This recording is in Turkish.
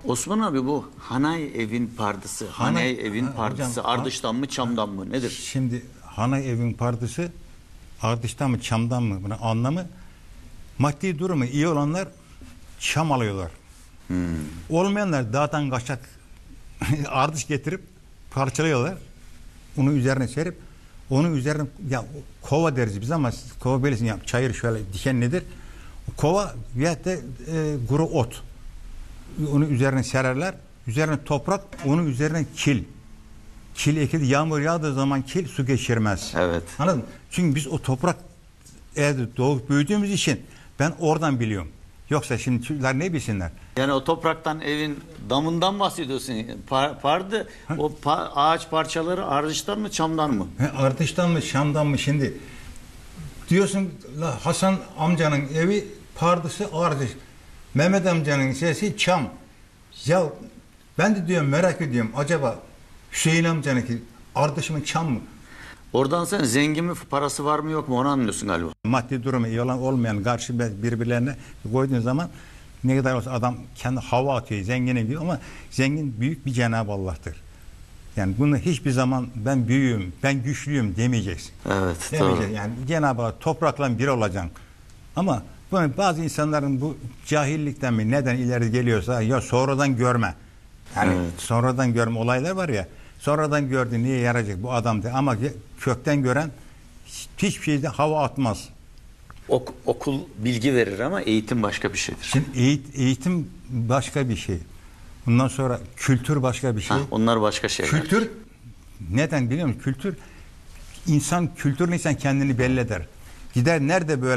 Osman abi, bu hanay evin pardısı, hanay evin pardısı hocam, ardıştan mı çamdan mı nedir? Şimdi hanay evin pardısı ardıştan mı çamdan mı, bunun anlamı, maddi durumu iyi olanlar çam alıyorlar. Olmayanlar dağdan kaçak ardış getirip parçalıyorlar. Onu üzerine serip, onun üzerine ya kova deriz biz ama kova bilirsin ya, çayır şöyle dikenlidir. Kova veyahut da kuru ot. Onu üzerine sererler. Üzerine toprak, onun üzerine kil. Kil ekildi. Yağmur yağdığı zaman kil su geçirmez. Evet. Anladın mı? Çünkü biz o toprak evde doğup büyüdüğümüz için ben oradan biliyorum. Yoksa şimdi Türkler ne bilsinler? Yani o topraktan, evin damından bahsediyorsun. Pardı, o ağaç parçaları ardıştan mı çamdan mı? Ardıştan mı Şam'dan mı şimdi? Diyorsun Hasan amcanın evi pardısı ardış. Mehmet amcanın sesi çam. Ya ben de diyorum, merak ediyorum, acaba Hüseyin amcanınki ardış mı çam mı? Oradan sen zengin mi, parası var mı yok mu onu anlıyorsun galiba. Maddi durumu iyi olan olmayan karşı birbirlerine koyduğun zaman ne kadar olsa adam kendi hava atıyor, zenginim diyor ama zengin büyük bir Cenab-ı Allah'tır. Yani bunu hiçbir zaman ben büyüğüm, ben güçlüyüm demeyeceksin. Evet, demeyeceksin. doğru. Yani Cenab-ı Allah toprakla bir olacaksın. Ama bazı insanların bu cahillikten mi neden ileri geliyorsa, ya sonradan görme. Yani Evet. sonradan görme olaylar var ya, sonradan gördü niye yarayacak bu adam diye, ama kökten gören hiçbir şeyde hava atmaz. Okul bilgi verir ama eğitim başka bir şeydir. Şimdi eğitim başka bir şey. Bundan sonra kültür başka bir şey. Onlar başka şeyler. Kültür neden biliyor musun? Kültür, kültürlü insan kendini belli eder. Gider nerede böyle